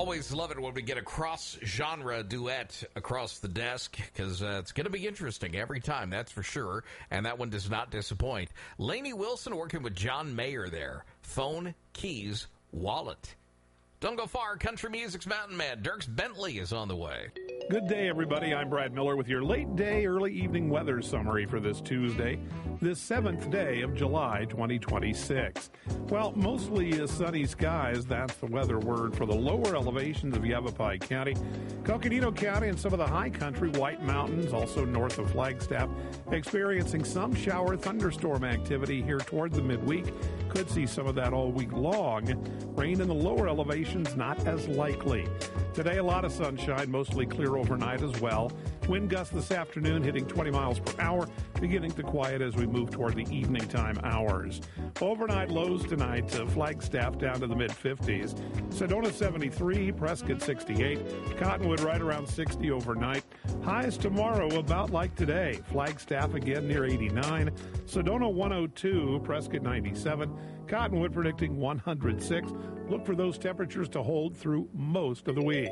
Always love it when we get a cross-genre duet across the desk, because it's going to be interesting every time, that's for sure, and that one does not disappoint. Lainey Wilson working with John Mayer there. Phone, keys, wallet. Don't go far. Country Music's Mountain Man, Dierks Bentley, is on the way. Good day, everybody. I'm Brad Miller with your late day, early evening weather summary for this Tuesday, the 7th day of July 2026. Well, mostly sunny skies. That's the weather word for the lower elevations of Yavapai County, Coconino County, and some of the high country, White Mountains, also north of Flagstaff, experiencing some shower thunderstorm activity here toward the midweek. Could see some of that all week long. Rain in the lower elevations not as likely. Today, a lot of sunshine, mostly clear overnight as well. Wind gusts this afternoon hitting 20 miles per hour, beginning to quiet as we move toward the evening time hours. Overnight lows tonight, Flagstaff down to the mid-50s. Sedona 73, Prescott 68, Cottonwood right around 60 overnight. Highs tomorrow about like today. Flagstaff again near 89, Sedona 102, Prescott 97, Cottonwood predicting 106. Look for those temperatures to hold through most of the week.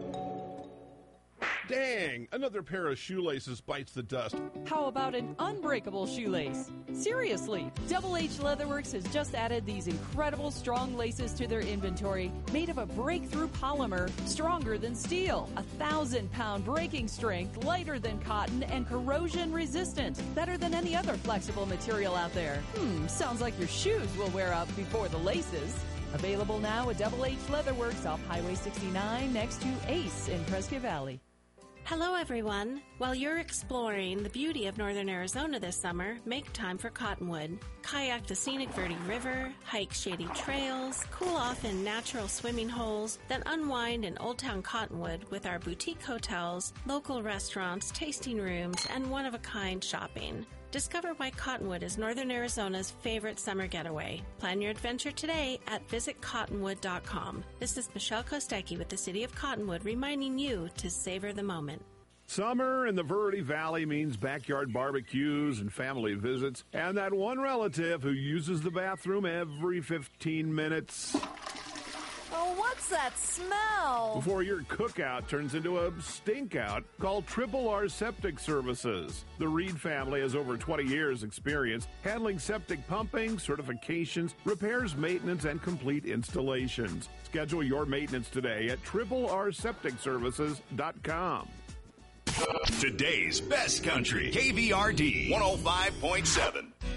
Dang, another pair of shoelaces bites the dust. How about an unbreakable shoelace? Seriously, Double H Leatherworks has just added these incredible strong laces to their inventory, made of a breakthrough polymer stronger than steel, 1,000-pound breaking strength, lighter than cotton, and corrosion resistant, better than any other flexible material out there. Sounds like your shoes will wear out before the laces. Available now at Double H Leatherworks off Highway 69 next to Ace in Prescott Valley. Hello, everyone. While you're exploring the beauty of northern Arizona this summer, make time for Cottonwood. Kayak the scenic Verde River, hike shady trails, cool off in natural swimming holes, then unwind in Old Town Cottonwood with our boutique hotels, local restaurants, tasting rooms, and one-of-a-kind shopping. Discover why Cottonwood is northern Arizona's favorite summer getaway. Plan your adventure today at visitcottonwood.com. This is Michelle Kostecki with the City of Cottonwood reminding you to savor the moment. Summer in the Verde Valley means backyard barbecues and family visits, and that one relative who uses the bathroom every 15 minutes. Oh, what's that smell? Before your cookout turns into a stink-out, call Triple R Septic Services. The Reed family has over 20 years' experience handling septic pumping, certifications, repairs, maintenance, and complete installations. Schedule your maintenance today at triplrsepticservices.com. Today's best country, KVRD 105.7.